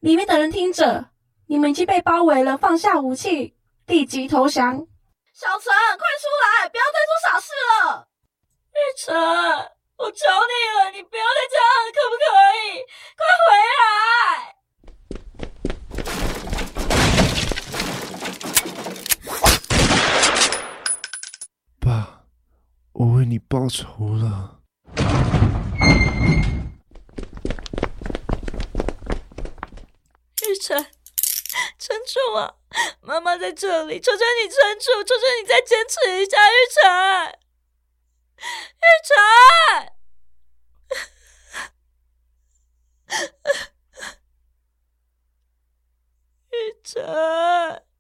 里面的人听着，你们已经被包围了，放下武器，立即投降。 小陈，快出来，不要再做傻事了。 玉成，我求你了，你不要再这样了，可不可以？快回来！ 爸，我为你报仇了。 玉成，撑住啊！妈妈在这里，求求你撑住，求求你再坚持一下，玉成，玉成，玉成。